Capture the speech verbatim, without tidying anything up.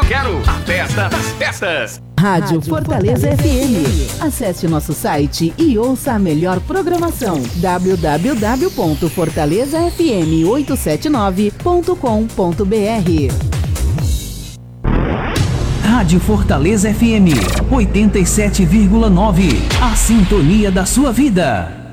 quero a festa das festas. Rádio Fortaleza F M. Acesse nosso site e ouça a melhor programação. w w w ponto fortaleza f m oito sete nove ponto com ponto b r. Rádio Fortaleza F M oitenta e sete vírgula nove. A sintonia da sua vida.